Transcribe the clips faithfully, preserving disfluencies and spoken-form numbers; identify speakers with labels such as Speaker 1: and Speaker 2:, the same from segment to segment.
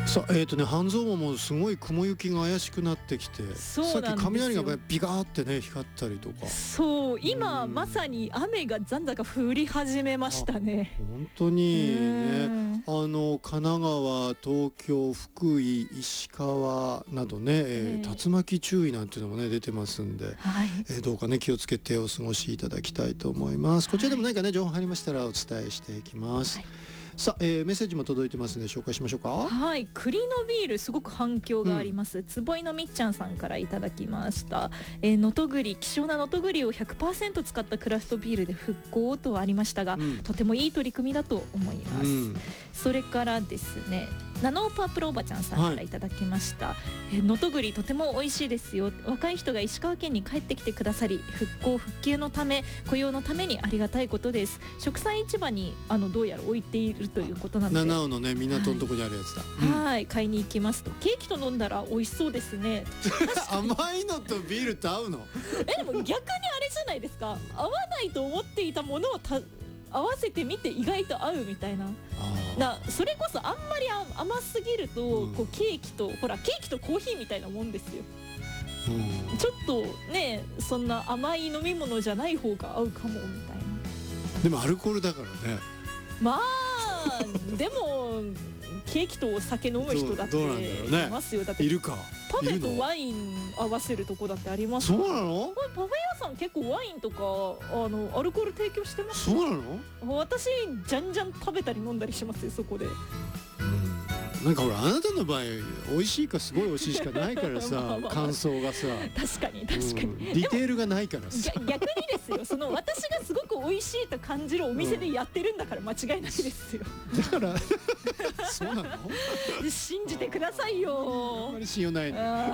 Speaker 1: さあ、えーとね、半蔵門もすごい雲行きが怪しくなってきて、
Speaker 2: そうなんですよ。
Speaker 1: さっき雷がビガーってね光ったりとか、
Speaker 2: そう今
Speaker 1: うん
Speaker 2: まさに雨がざんざか降り始めましたね。
Speaker 1: 本当に
Speaker 2: う
Speaker 1: ね、
Speaker 2: ん
Speaker 1: あの神奈川、東京、福井、石川などね、えー
Speaker 2: ええ
Speaker 1: 竜巻注意なんていうのもね出てますんで、
Speaker 2: はい
Speaker 1: えーどうかね気をつけてお過ごしいただきたいと思います。こちらでも何かね情報入りましたらお伝えしていきます。
Speaker 2: はい
Speaker 1: さあ、えーメッセージも届いてますので紹介しましょうか。
Speaker 2: はい、栗のビールすごく反響があります、うん、坪井のみっちゃんさんからいただきました。えー、能登栗、希少な能登栗を ひゃくパーセント 使ったクラフトビールで復興とありましたが、うん、とてもいい取り組みだと思います、うん、それからですね、ナノーパープルおばちゃんさんからいただきました。はい、能登栗とても美味しいですよ。若い人が石川県に帰ってきてくださり、復興復旧のため雇用のためにありがたいことです。植産市場にあのどうやら置いているということなので、
Speaker 1: 七尾のね港のとこにあるやつだ。
Speaker 2: はい、うんはい、買いに行きますと、ケーキと飲んだら美味しそうですね。
Speaker 1: 甘いのとビールと合うの？
Speaker 2: えでも逆にあれじゃないですか、合わないと思っていたものをた合わせてみて意外と合うみたいな。だそれこそあんまり甘すぎると、うん、こうケーキとほらケーキとコーヒーみたいなもんですよ、うん、ちょっとねそんな甘い飲み物じゃない方が合うかもみたいな。
Speaker 1: でもアルコールだからね。
Speaker 2: まあでもケーキとお酒飲む人だっていますよ。だって
Speaker 1: いるか。
Speaker 2: パフェとワイン合わせるとこだってありますから。
Speaker 1: そうなの？
Speaker 2: パフェ屋さん結構ワインとかあのアルコール提供してます。
Speaker 1: そうなの？私
Speaker 2: じゃんじゃん食べたり飲んだりしますよそこで。
Speaker 1: なんかほらあなたの場合美味しいかすごい美味しいしかないからさまあまあ、まあ、感想がさ
Speaker 2: 確かに確かに、うん、
Speaker 1: ディテールがないからさ。
Speaker 2: 逆にですよ、その私がすごく美味しいと感じるお店でやってるんだから間違いないですよ、
Speaker 1: うん、だからそうなの？
Speaker 2: 信じてくださいよ。
Speaker 1: あんまり信用ないね。
Speaker 2: あ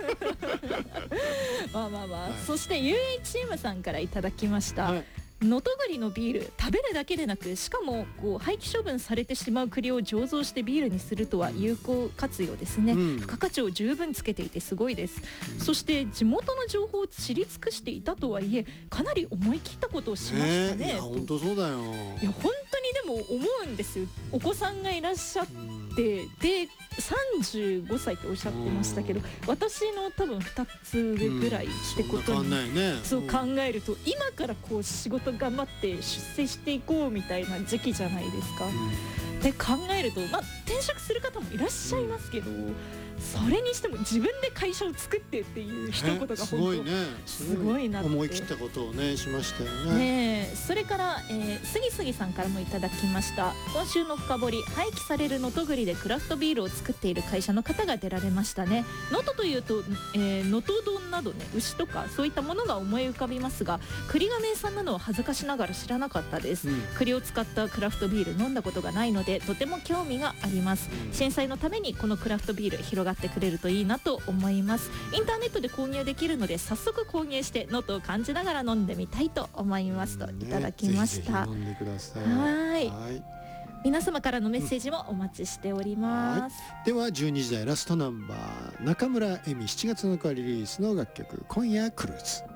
Speaker 2: まあまあまあ、はい、そして ユーエイチエム さんからいただきました。はい、能登栗のビール、食べるだけでなくしかもこう廃棄処分されてしまう栗を醸造してビールにするとは有効活用ですね、うん、付加価値を十分つけていてすごいです、うん、そして地元の情報を知り尽くしていたとはいえかなり思い切ったことをしましたね。
Speaker 1: いや本当そうだよ。
Speaker 2: いや本当にでも思うんですよ。お子さんがいらっしゃって、うん、でさんじゅうごさいっておっしゃってましたけど、私の多分ふたつ上ぐらいってことに、うんね、そう考えると、うん、今からこう仕事頑張って出世していこうみたいな時期じゃないですか、うん、で考えると、まあ、転職する方もいらっしゃいますけど、うん、それにしても自分で会社を作ってっていう一言が本当すごいね、すごいなって
Speaker 1: 思い切ったことをねしましたよね。
Speaker 2: ねえ、それから、えー、杉杉さんからもいただきました。今週の深掘り、廃棄される能登栗でクラフトビールを作っている会社の方が出られましたね。能登というとえー、能登丼などね、牛とかそういったものが思い浮かびますが、栗が名産なのは恥ずかしながら知らなかったです、うん、栗を使ったクラフトビール飲んだことがないのでとても興味があります、うん、震災のためにこのクラフトビール広がってくれるといいなと思います。インターネットで購入できるので早速購入して能登を感じながら飲んでみたいと思いますといただきました、
Speaker 1: ね、ぜひぜひ飲んでください。
Speaker 2: はい、
Speaker 1: はい、
Speaker 2: 皆様からのメッセージもお待ちしております、
Speaker 1: うん、ではじゅうにじ台ラストナンバー、中村恵美しちがつのなのかリリースの楽曲、今夜クルーズ。